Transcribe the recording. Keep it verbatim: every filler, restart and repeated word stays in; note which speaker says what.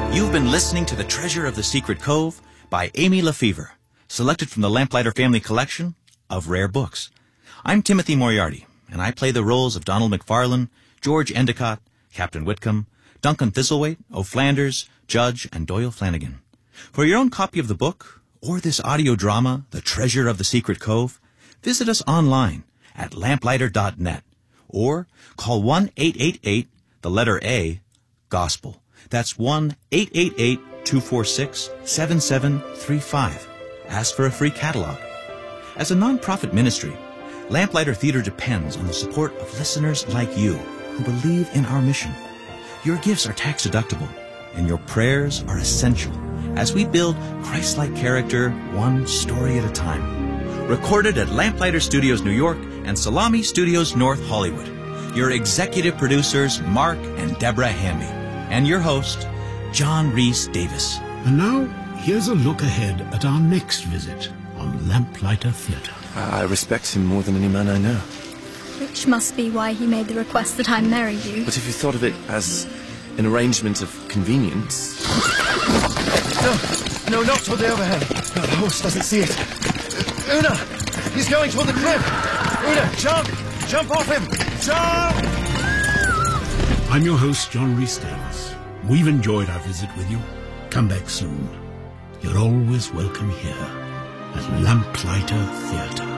Speaker 1: You've been listening to The Treasure of the Secret Cove by Amy Lefevre, selected from the Lamplighter Family Collection of Rare Books. I'm Timothy Moriarty, and I play the roles of Donald McFarlane, George Endicott, Captain Whitcomb, Duncan Thistlethwaite, O'Flanders, Judge, and Doyle Flanagan. For your own copy of the book, or this audio drama, The Treasure of the Secret Cove, visit us online at lamplighter dot net, or call one eight eight eight, the letter A, GOSPEL. That's one eight eight eight, two four six, seven seven three five. Ask for a free catalog. As a non-profit ministry, Lamplighter Theater depends on the support of listeners like you who believe in our mission. Your gifts are tax-deductible, and your prayers are essential as we build Christ-like character one story at a time. Recorded at Lamplighter Studios New York and Salami Studios North Hollywood. Your executive producers, Mark and Deborah Hamby. And your host, John Rhys Davis.
Speaker 2: And now, here's a look ahead at our next visit on Lamplighter Theatre.
Speaker 3: I respect him more than any man I know.
Speaker 4: Which must be why he made the request that I marry you.
Speaker 3: But if you thought of it as an arrangement of convenience... No, no, not toward the overhang. No, the horse doesn't see it. Uh, Una! He's going toward the cliff! Una, jump! Jump off him! Jump!
Speaker 2: I'm your host, John Rhys Davis. We've enjoyed our visit with you. Come back soon. You're always welcome here at Lamplighter Theatre.